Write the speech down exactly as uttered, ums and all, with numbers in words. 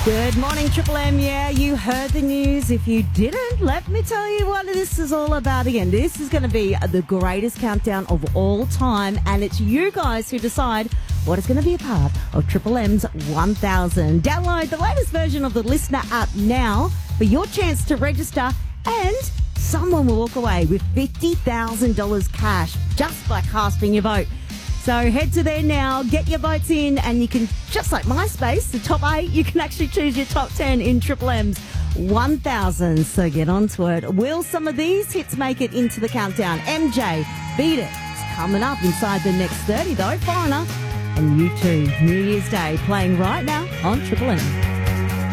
Good morning, Triple M. Yeah, you heard the news. If you didn't, let me tell you what this is all about again. This is going to be the greatest countdown of all time, and it's you guys who decide what is going to be a part of Triple M's one thousand. Download the latest version of the Listener app now for your chance to register, and someone will walk away with fifty thousand dollars cash just by casting your vote. So head to there now, get your votes in, and you can, just like MySpace, the top eight, you can actually choose your top ten in Triple M's one thousand. So get onto it. Will some of these hits make it into the countdown? M J, Beat It. It's coming up inside the next thirty, though. Foreigner and U two, New Year's Day, playing right now on Triple M.